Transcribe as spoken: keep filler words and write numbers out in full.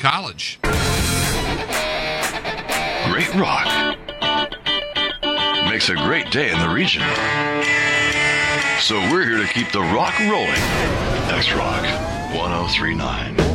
College. Great rock makes a great day in the region. So we're here to keep the rock rolling. X-Rock ten thirty-nine.